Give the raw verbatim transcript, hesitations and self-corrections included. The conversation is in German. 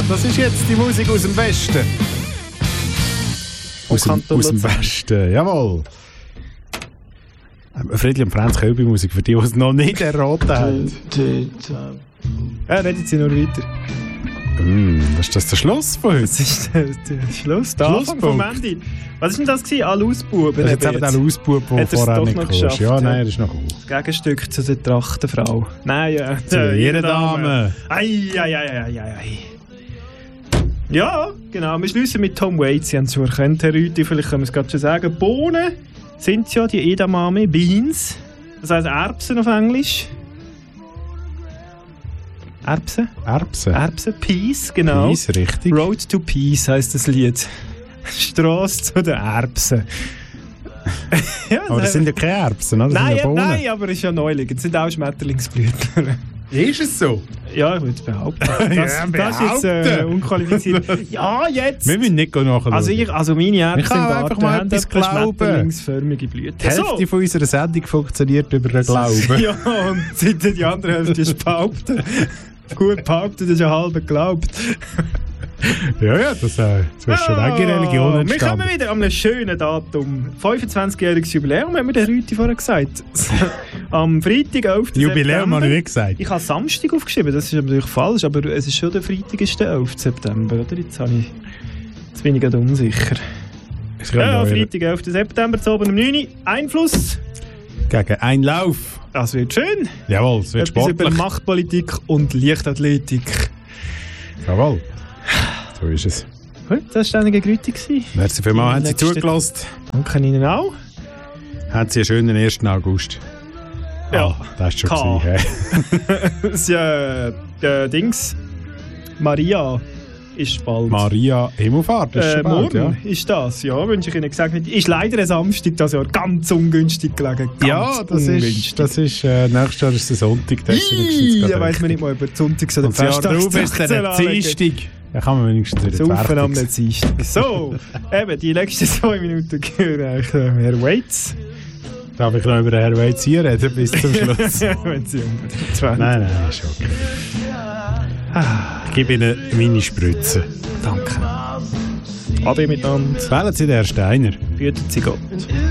das ist jetzt die Musik aus dem Westen. Aus dem, aus dem Westen, jawohl. Friedli und Franz Kölbi-Musik, für die, die es noch nicht erraten haben. Ja, reden Sie nur weiter. Mm, das ist das der Schluss von heute? Das ist der, der Schluss, der Anfang vom Ende. Was war denn das gewesen? Al-Ausbub? Das ist jetzt eben der Al-Ausbub, der vorher nicht kam. Ja, nein, das ist noch gut. Das Gegenstück zu der Trachtenfrau. Nein, ja. Zu jeder Dame. Ei, ei, ei, ei, ei, ei. Ja, genau. Wir schliessen mit Tom Waits. Sie haben es schon erkannt, Herr Rüthi. Vielleicht können wir es gerade schon sagen. Bohnen sind ja die Edamame. Beans. Das heisst Erbsen auf Englisch. Erbsen? Erbsen. Erbsen. Peace, genau. Peace, richtig. Road to Peace heisst das Lied. Strasse zu den Erbsen. Ja, aber das sind ja keine Erbsen, oder? Das nein, sind ja ja, nein, aber es ist ja neulich. Es sind auch Schmetterlingsblüten. Ist es so? Ja, ich würde es behaupten. Das, ja, das ist jetzt äh, unqualifiziert. Ja, jetzt! Wir müssen nicht nachschauen. Also, ich, also meine Erbsen im Garten mal haben etwas glauben. schmetterlingsförmige Blüten. Die Hälfte so. Von unserer Sendung funktioniert über den Glauben. Ja, und seit die andere Hälfte ist behaupten. Gut behauptet, ist ja halb geglaubt. Ja, ja, das, äh, das ist schon oh, wegen Religion entstanden. Wir kommen wieder an einem schönen Datum. fünfundzwanzigjähriges Jubiläum, hat mir der Rüthi vorher gesagt. Am Freitag, elften Jubiläum habe ich nicht gesagt. Ich habe Samstag aufgeschrieben, das ist natürlich falsch, aber es ist schon der Freitag, ist der elften September, oder? Jetzt, habe ich, jetzt bin ich gerade unsicher. Ja, Freitag, elften September, zu oben um neun Uhr. Einfluss. Gegen einen Lauf. Das wird schön. Jawohl, es wird Etwas sportlich. Über Machtpolitik und Leichtathletik. Jawohl. So ist es. Gut, das war eine Grüte. Merci vielmals, haben Sie zugelassen. Danke Ihnen auch. Haben Sie einen schönen ersten August. Ja. Ah, das ist schon K. gewesen. Das ist ja äh, Dings. Maria ist bald. Maria Himmelfahrt ist äh, schon bald, morgen ja. ist das, ja, wünsche ich Ihnen gesagt. Ist leider ein Samstag das Jahr ganz ungünstig gelegen. Ganz ja, das ungünstig. ist, das ist äh, nächstes Jahr ist der Sonntag. Da weiss man nicht mal über die Sonntags- oder und das Jahr drauf ist der Dienstag. Da kann man wenigstens wieder Saufen am Dienstag. So, eben, die letzten zwei Minuten gehören eigentlich Herr Waits. Darf ich noch über Herr Waits hier reden bis zum Schluss? Wenn Sie unbedingt wollen. Nein, nein, ist okay. Ich gebe Ihnen meine Spritze. Danke. Ade miteinander. Wählen Sie den Herrn Steiner. Behütet Sie Gott.